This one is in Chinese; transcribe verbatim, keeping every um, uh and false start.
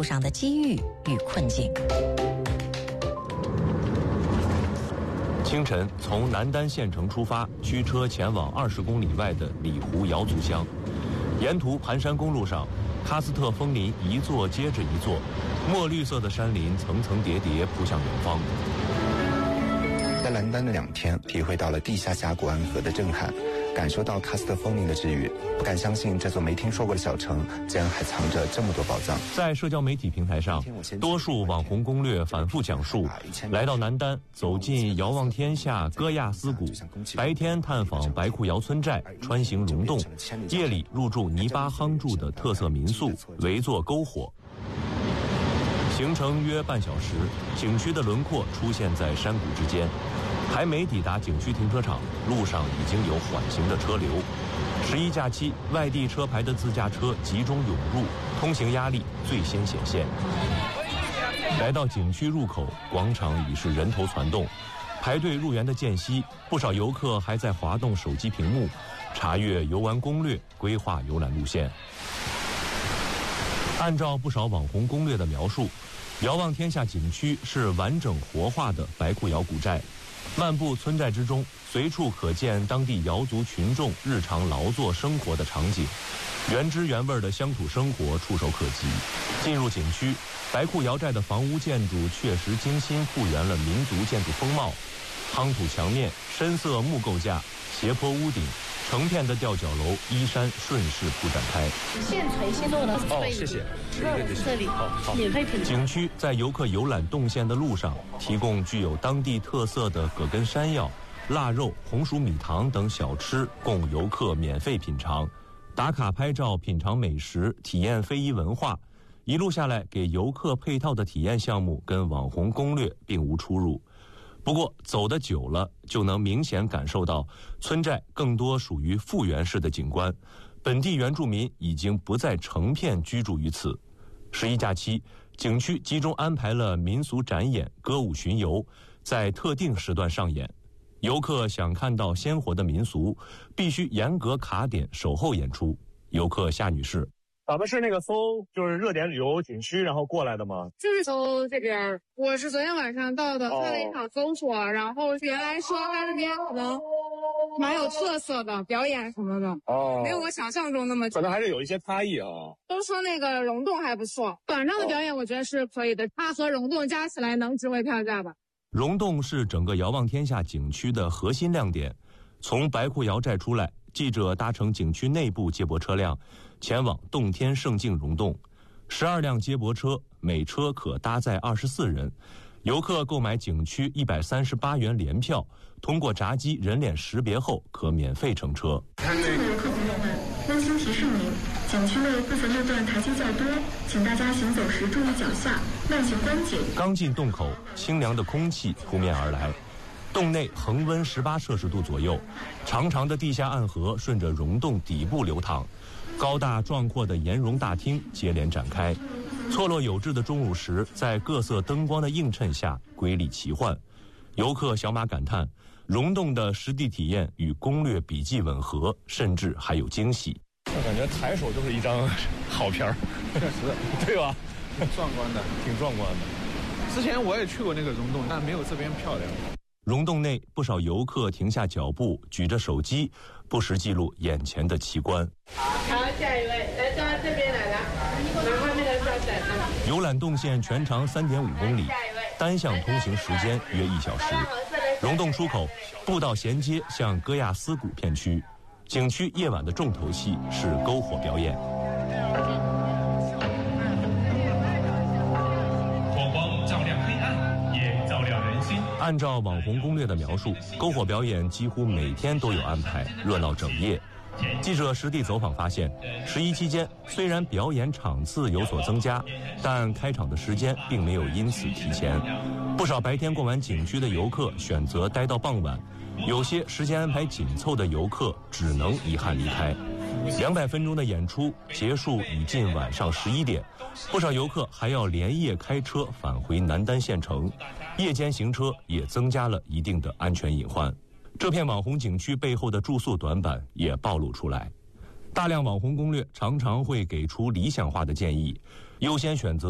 路上的机遇与困境。 清晨，从南丹县城出发，驱车前往二十公里外的里湖瑶族乡。沿途盘山公路上，喀斯特枫林一座接着一座，墨绿色的山林层层叠叠扑向远方。 在南丹的两天，体会到了地下峡谷安河的震撼，感受到喀斯特枫林的治愈，不敢相信这座没听说过的小城竟然还藏着这么多宝藏。 在社交媒体平台上，多数网红攻略反复讲述来到南丹，走进遥望天下戈亚斯谷，白天探访白库瑶村寨，穿行溶洞，夜里入住泥巴夯筑的特色民宿，围坐篝火。行程约半小时，景区的轮廓出现在山谷之间。还没抵达景区停车场，路上已经有缓行的车流。十一假期，外地车牌的自驾车集中涌入，通行压力最先显现。来到景区入口，广场已是人头攒动。排队入园的间隙，不少游客还在滑动手机屏幕，查阅游玩攻略，规划游览路线。按照不少网红攻略的描述，遥望天下景区是完整活化的白库瑶古寨。漫步村寨之中，随处可见当地瑶族群众日常劳作生活的场景，原汁原味的乡土生活触手可及。进入景区，白库瑶寨的房屋建筑确实精心复原了民族建筑风貌，夯土墙面、深色木构架、斜坡屋顶，成片的吊脚楼依山顺势铺展开。 现锤现做的哦，谢谢。 这里好，免费品。 景区在游客游览动线的路上，提供具有当地特色的葛根山药、腊肉、红薯米糖等小吃，供游客免费品尝。打卡拍照、品尝美食、体验非遗文化，一路下来给游客配套的体验项目跟网红攻略并无出入。不过走得久了，就能明显感受到村寨更多属于复原式的景观，本地原住民已经不再成片居住于此。十一假期，景区集中安排了民俗展演、歌舞巡游，在特定时段上演。游客想看到鲜活的民俗，必须严格卡点守候演出。游客夏女士， 咱们是那个搜就是热点旅游景区然后过来的吗？ 就是搜这边，我是昨天晚上到的，看了一场搜索，哦、然后原来说他那边可能蛮有特色的表演什么的，哦，没有我想象中那么， 可能还是有一些差异啊。 都说那个溶洞还不错，晚上的表演我觉得是可以的，它和溶洞加起来能值回票价吧。 溶洞是整个遥望天下景区的核心亮点。从白库瑶寨出来，记者搭乘景区内部接驳车辆，前往洞天胜境溶洞。十二辆接驳车，每车可搭载二十四人。游客购买景区一百三十八元联票，通过闸机人脸识别后，可免费乘车。 尊敬的游客朋友们，温馨提示您，景区内部分路段台阶较多，请大家行走时注意脚下，慢行关节。 刚进洞口，清凉的空气扑面而来。洞内恒温十八摄氏度左右，长长的地下暗河顺着溶洞底部流淌，高大壮阔的岩溶大厅接连展开。错落有致的钟乳石在各色灯光的映衬下瑰丽奇幻。游客小马感叹，溶洞的实地体验与攻略笔记吻合，甚至还有惊喜。 我感觉抬手就是一张好片儿， 确实， 对吧？ 挺壮观的， 挺壮观的。 之前我也去过那个溶洞，但没有这边漂亮。 溶洞内不少游客停下脚步，举着手机，不时记录眼前的奇观。 好，下一位，来到这边来了，然后那个上载的。 游览动线全长三点五公里，单向通行时间约一小时。溶洞出口，步道衔接向戈亚斯谷片区。景区夜晚的重头戏是篝火表演。按照网红攻略的描述，篝火表演几乎每天都有安排，热闹整夜。记者实地走访发现，十一期间虽然表演场次有所增加，但开场的时间并没有因此提前。不少白天逛完景区的游客选择待到傍晚，有些时间安排紧凑的游客只能遗憾离开。两百分钟的演出结束已近晚上十一点，不少游客还要连夜开车返回南丹县城，夜间行车也增加了一定的安全隐患。这片网红景区背后的住宿短板也暴露出来。大量网红攻略常常会给出理想化的建议，优先选择